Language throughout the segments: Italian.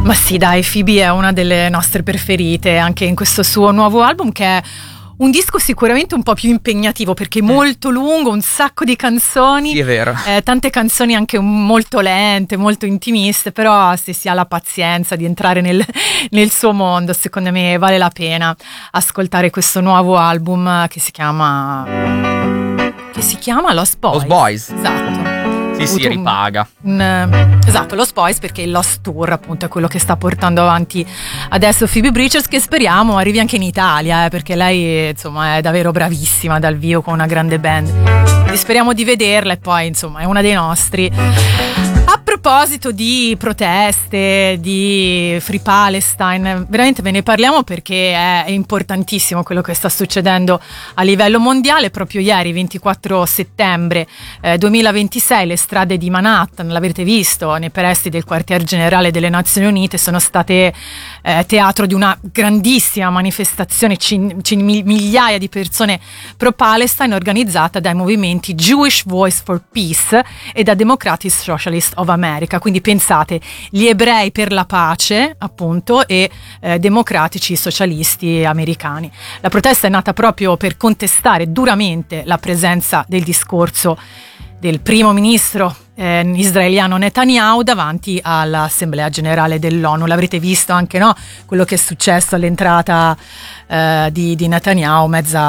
Ma sì, dai, Phoebe è una delle nostre preferite anche in questo suo nuovo album, che è un disco sicuramente un po' più impegnativo perché è molto lungo, un sacco di canzoni. Sì, è vero. Tante canzoni anche molto lente, molto intimiste, però se si ha la pazienza di entrare nel suo mondo, secondo me vale la pena ascoltare questo nuovo album che si chiama Lost Boys. Lost Boys. Esatto. Sì, ripaga. Esatto, Lost Boys, perché il Lost Tour appunto è quello che sta portando avanti adesso Phoebe Bridgers, che speriamo arrivi anche in Italia, perché lei insomma è davvero bravissima dal vivo con una grande band. Quindi speriamo di vederla e poi insomma è una dei nostri. A proposito di proteste, di Free Palestine, veramente ve ne parliamo perché è importantissimo quello che sta succedendo a livello mondiale. Proprio ieri, 24 settembre 2026, le strade di Manhattan, l'avrete visto, nei pressi del quartier generale delle Nazioni Unite, sono state teatro di una grandissima manifestazione, migliaia di persone pro-Palestine, organizzata dai movimenti Jewish Voice for Peace e da Democratic Socialist of America. Quindi pensate, gli ebrei per la pace appunto e democratici socialisti americani. La protesta è nata proprio per contestare duramente la presenza del discorso del primo ministro israeliano Netanyahu davanti all'Assemblea Generale dell'ONU. L'avrete visto anche, no? Quello che è successo all'entrata di Netanyahu,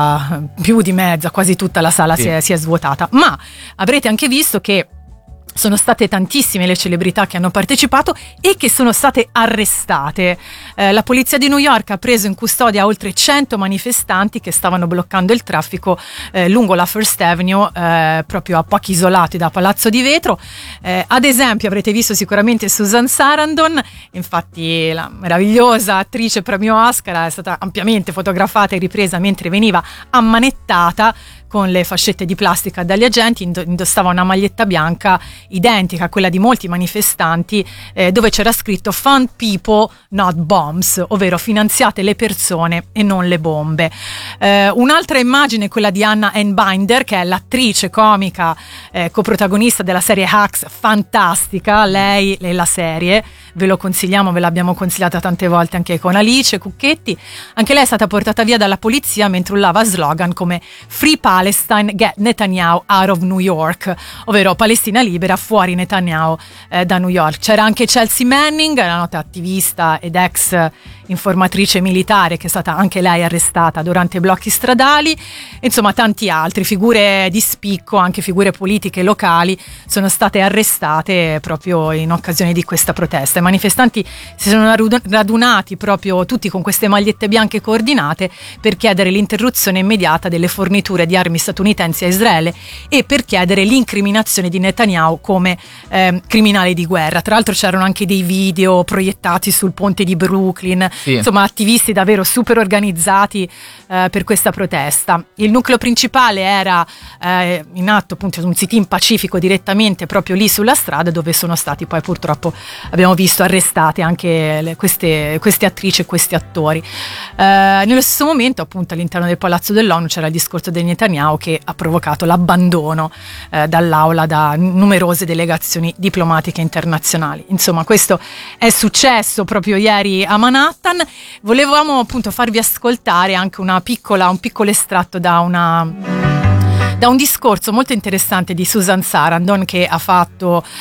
più di mezza, quasi tutta la sala si è svuotata. Ma avrete anche visto che sono state tantissime le celebrità che hanno partecipato e che sono state arrestate. La polizia di New York ha preso in custodia oltre 100 manifestanti che stavano bloccando il traffico lungo la First Avenue, proprio a pochi isolati da Palazzo di Vetro. Ad esempio avrete visto sicuramente Susan Sarandon, infatti la meravigliosa attrice premio Oscar è stata ampiamente fotografata e ripresa mentre veniva ammanettata con le fascette di plastica dagli agenti. Indossava una maglietta bianca identica a quella di molti manifestanti, dove c'era scritto "Fund people, not bombs", ovvero finanziate le persone e non le bombe. Un'altra immagine è quella di Anna Einbinder, che è l'attrice comica coprotagonista della serie Hacks, fantastica lei e la serie, ve lo consigliamo, ve l'abbiamo consigliata tante volte anche con Alice Cucchetti. Anche lei è stata portata via dalla polizia mentre urlava slogan come "Free Palestine, get Netanyahu out of New York", ovvero Palestina libera, fuori Netanyahu da New York. C'era anche Chelsea Manning, la nota attivista ed ex informatrice militare, che è stata anche lei arrestata durante blocchi stradali. Insomma, tanti altri, figure di spicco, anche figure politiche locali, sono state arrestate proprio in occasione di questa protesta. I manifestanti si sono radunati proprio tutti con queste magliette bianche coordinate per chiedere l'interruzione immediata delle forniture di armi statunitensi a Israele e per chiedere l'incriminazione di Netanyahu come criminale di guerra. Tra l'altro c'erano anche dei video proiettati sul ponte di Brooklyn. Sì. Insomma, attivisti davvero super organizzati per questa protesta. Il nucleo principale era in atto appunto un sit-in pacifico direttamente proprio lì sulla strada, dove sono stati poi purtroppo, abbiamo visto, arrestati anche queste attrici e questi attori. Nello stesso momento appunto all'interno del Palazzo dell'ONU c'era il discorso di Netanyahu, che ha provocato l'abbandono dall'aula da numerose delegazioni diplomatiche internazionali. Insomma, questo è successo proprio ieri a Manhattan. Volevamo appunto farvi ascoltare anche un piccolo estratto da un discorso molto interessante di Susan Sarandon, che ha fatto